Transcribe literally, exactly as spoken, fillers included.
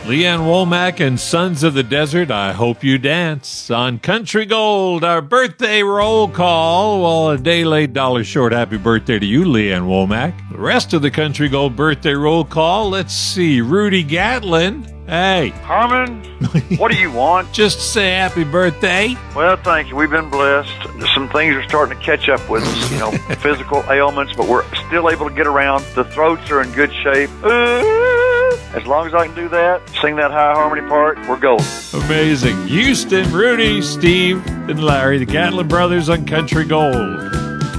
Leanne Womack and Sons of the Desert, I Hope You Dance. On Country Gold, our birthday roll call. Well, a day late, dollar short. Happy birthday to you, Leanne Womack. The rest of the Country Gold birthday roll call, let's see. Rudy Gatlin. Hey. Harmon, what do you want? Just say happy birthday. Well, thank you. We've been blessed. Some things are starting to catch up with us, you know, physical ailments, but we're still able to get around. The throats are in good shape. As long as I can do that, sing that high harmony part, we're golden. Amazing. Houston, Rudy, Steve, and Larry, the Gatlin brothers on Country Gold.